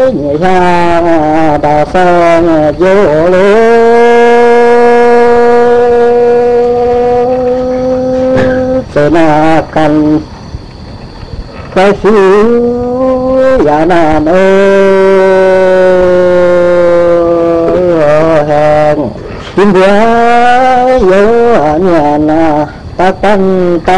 nhẹ ra đào sang vô lô sẽ là cần cái xíu giả nàn hẹn xin bữa nhớ nhà ta tăng ta